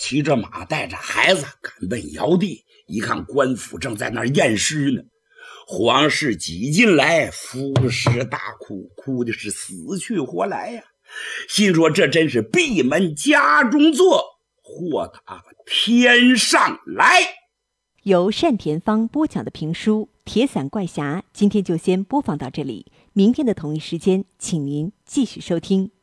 骑着马带着孩子赶奔尧帝，一看官府正在那儿验尸呢，皇室挤进来，伏尸大哭，哭的是死去活来呀，心说这真是闭门家中坐，祸打天上来。 由单田芳播讲的评书《铁伞怪侠》今天就先播放到这里，明天的同一时间请您继续收听。